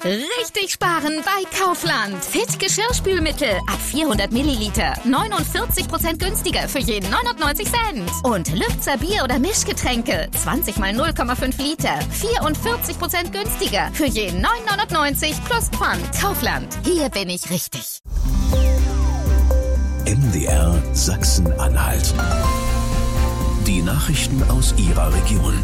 Richtig sparen bei Kaufland. Fit Geschirrspülmittel ab 400 Milliliter. 49% günstiger für jeden 99 Cent. Und Lübzer Bier- oder Mischgetränke. 20 mal 0,5 Liter. 44% günstiger für jeden 9,99 plus Pfand. Kaufland. Hier bin ich richtig. MDR Sachsen-Anhalt. Die Nachrichten aus Ihrer Region.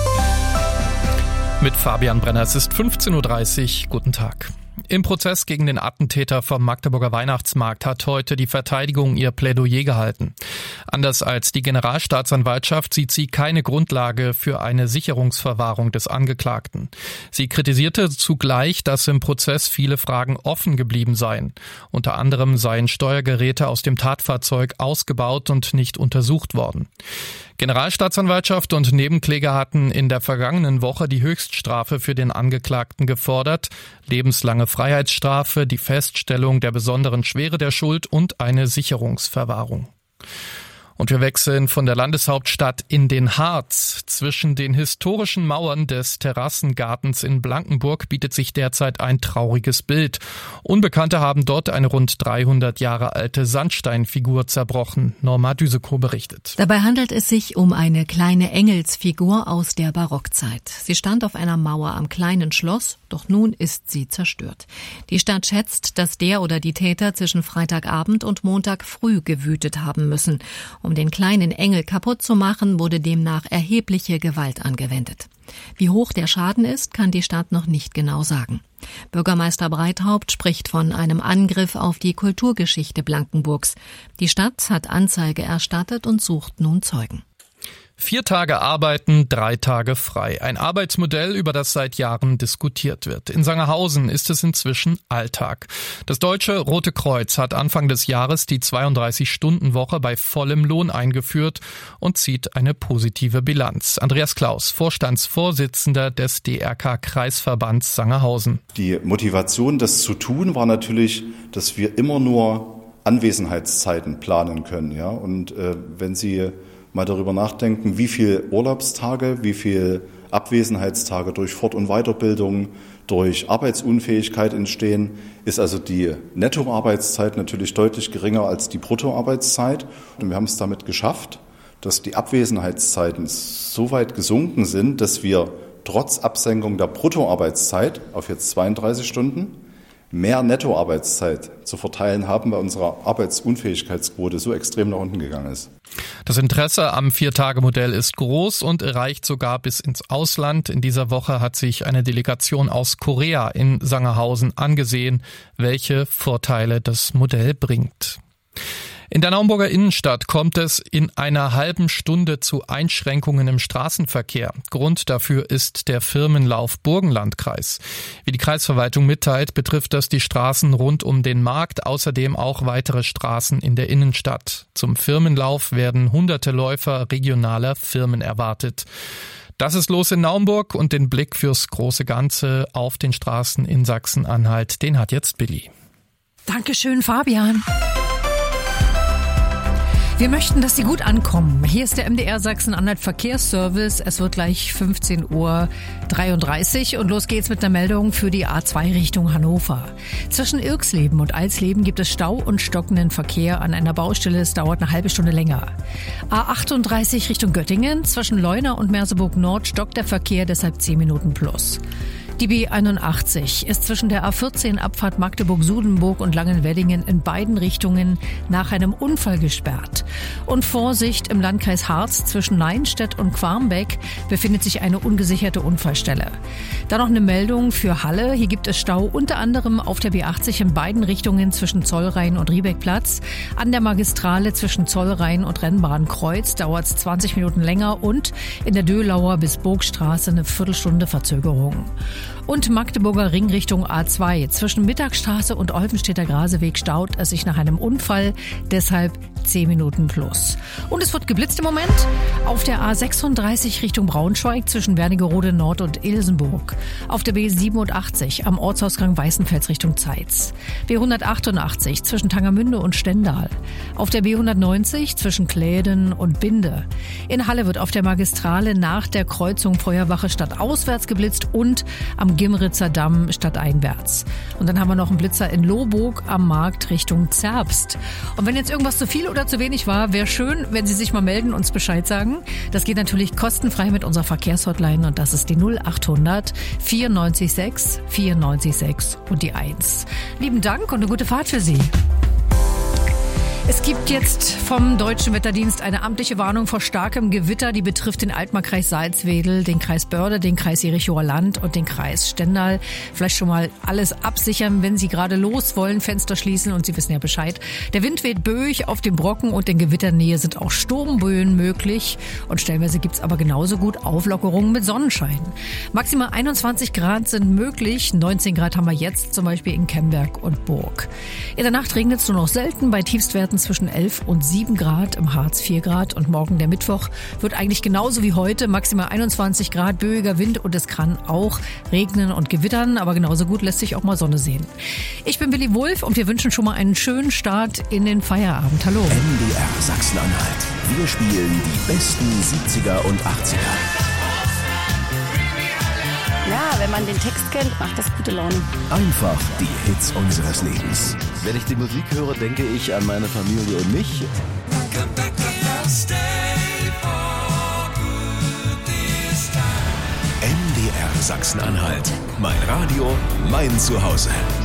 Mit Fabian Brenner, es ist 15.30 Uhr. Guten Tag. Im Prozess gegen den Attentäter vom Magdeburger Weihnachtsmarkt hat heute die Verteidigung ihr Plädoyer gehalten. Anders als die Generalstaatsanwaltschaft sieht sie keine Grundlage für eine Sicherungsverwahrung des Angeklagten. Sie kritisierte zugleich, dass im Prozess viele Fragen offen geblieben seien. Unter anderem seien Steuergeräte aus dem Tatfahrzeug ausgebaut und nicht untersucht worden. Generalstaatsanwaltschaft und Nebenkläger hatten in der vergangenen Woche die Höchststrafe für den Angeklagten gefordert, lebenslange Freiheitsstrafe, die Feststellung der besonderen Schwere der Schuld und eine Sicherungsverwahrung. Und wir wechseln von der Landeshauptstadt in den Harz. Zwischen den historischen Mauern des Terrassengartens in Blankenburg bietet sich derzeit ein trauriges Bild. Unbekannte haben dort eine rund 300 Jahre alte Sandsteinfigur zerbrochen. Norma Düsekow berichtet. Dabei handelt es sich um eine kleine Engelsfigur aus der Barockzeit. Sie stand auf einer Mauer am kleinen Schloss, doch nun ist sie zerstört. Die Stadt schätzt, dass der oder die Täter zwischen Freitagabend und Montag früh gewütet haben müssen. Um den kleinen Engel kaputt zu machen, wurde demnach erhebliche Gewalt angewendet. Wie hoch der Schaden ist, kann die Stadt noch nicht genau sagen. Bürgermeister Breithaupt spricht von einem Angriff auf die Kulturgeschichte Blankenburgs. Die Stadt hat Anzeige erstattet und sucht nun Zeugen. 4 Tage arbeiten, 3 Tage frei. Ein Arbeitsmodell, über das seit Jahren diskutiert wird. In Sangerhausen ist es inzwischen Alltag. Das Deutsche Rote Kreuz hat Anfang des Jahres die 32-Stunden-Woche bei vollem Lohn eingeführt und zieht eine positive Bilanz. Andreas Klaus, Vorstandsvorsitzender des DRK-Kreisverbands Sangerhausen. Die Motivation, das zu tun, war natürlich, dass wir immer nur Anwesenheitszeiten planen können. Ja? Und wenn Sie mal darüber nachdenken, wie viel Urlaubstage, wie viel Abwesenheitstage durch Fort- und Weiterbildung, durch Arbeitsunfähigkeit entstehen, ist also die Nettoarbeitszeit natürlich deutlich geringer als die Bruttoarbeitszeit. Und wir haben es damit geschafft, dass die Abwesenheitszeiten so weit gesunken sind, dass wir trotz Absenkung der Bruttoarbeitszeit auf jetzt 32 Stunden mehr Nettoarbeitszeit zu verteilen haben, weil unsere Arbeitsunfähigkeitsquote so extrem nach unten gegangen ist. Das Interesse am 4-Tage-Modell ist groß und reicht sogar bis ins Ausland. In dieser Woche hat sich eine Delegation aus Korea in Sangerhausen angesehen, welche Vorteile das Modell bringt. In der Naumburger Innenstadt kommt es in einer halben Stunde zu Einschränkungen im Straßenverkehr. Grund dafür ist der Firmenlauf Burgenlandkreis. Wie die Kreisverwaltung mitteilt, betrifft das die Straßen rund um den Markt, außerdem auch weitere Straßen in der Innenstadt. Zum Firmenlauf werden hunderte Läufer regionaler Firmen erwartet. Das ist los in Naumburg und den Blick fürs große Ganze auf den Straßen in Sachsen-Anhalt, den hat jetzt Billy. Dankeschön, Fabian. Wir möchten, dass Sie gut ankommen. Hier ist der MDR Sachsen-Anhalt Verkehrsservice. Es wird gleich 15.33 Uhr und los geht's mit einer Meldung für die A2 Richtung Hannover. Zwischen Irxleben und Alsleben gibt es Stau und stockenden Verkehr an einer Baustelle. Es dauert eine halbe Stunde länger. A38 Richtung Göttingen. Zwischen Leuna und Merseburg Nord stockt der Verkehr, deshalb 10 Minuten plus. Die B81 ist zwischen der A14 Abfahrt Magdeburg-Sudenburg und Langenweddingen in beiden Richtungen nach einem Unfall gesperrt. Und Vorsicht, im Landkreis Harz zwischen Neinstedt und Quarmbeck befindet sich eine ungesicherte Unfallstelle. Dann noch eine Meldung für Halle. Hier gibt es Stau unter anderem auf der B80 in beiden Richtungen zwischen Zollrhein und Riebeckplatz. An der Magistrale zwischen Zollrhein und Rennbahnkreuz dauert es 20 Minuten länger und in der Döhlauer bis Burgstraße eine Viertelstunde Verzögerung. Und Magdeburger Ring Richtung A2. Zwischen Mittagstraße und Olpenstädter Graseweg staut es sich nach einem Unfall. Deshalb 10 Minuten plus. Und es wird geblitzt im Moment auf der A36 Richtung Braunschweig zwischen Wernigerode Nord und Ilsenburg. Auf der B87 am Ortsausgang Weißenfels Richtung Zeitz. B188 zwischen Tangermünde und Stendal. Auf der B190 zwischen Kläden und Binde. In Halle wird auf der Magistrale nach der Kreuzung Feuerwache stadtauswärts geblitzt und am Gimritzer Damm stadteinwärts. Und dann haben wir noch einen Blitzer in Lohburg am Markt Richtung Zerbst. Und wenn jetzt irgendwas zu viel oder zu wenig war, wäre schön, wenn Sie sich mal melden und uns Bescheid sagen. Das geht natürlich kostenfrei mit unserer Verkehrshotline und das ist die 0800 94 94 und die 1. Lieben Dank und eine gute Fahrt für Sie. Es gibt jetzt vom Deutschen Wetterdienst eine amtliche Warnung vor starkem Gewitter. Die betrifft den Altmarkkreis Salzwedel, den Kreis Börde, den Kreis Jerichower Land und den Kreis Stendal. Vielleicht schon mal alles absichern, wenn Sie gerade los wollen, Fenster schließen und Sie wissen ja Bescheid. Der Wind weht böig auf dem Brocken und in Gewitternähe sind auch Sturmböen möglich. Und stellenweise gibt's aber genauso gut Auflockerungen mit Sonnenschein. Maximal 21 Grad sind möglich. 19 Grad haben wir jetzt zum Beispiel in Kemberg und Burg. In der Nacht regnet es nur noch selten bei Tiefstwerten zwischen 11 und 7 Grad, im Harz 4 Grad und morgen der Mittwoch wird eigentlich genauso wie heute, maximal 21 Grad, böiger Wind und es kann auch regnen und gewittern, aber genauso gut lässt sich auch mal Sonne sehen. Ich bin Willi Wulff und wir wünschen schon mal einen schönen Start in den Feierabend. Hallo. MDR Sachsen-Anhalt. Wir spielen die besten 70er und 80er. Ja, wenn man den Text kennt, macht das gute Laune. Einfach die Hits unseres Lebens. Wenn ich die Musik höre, denke ich an meine Familie und mich. MDR Sachsen-Anhalt. Mein Radio, mein Zuhause.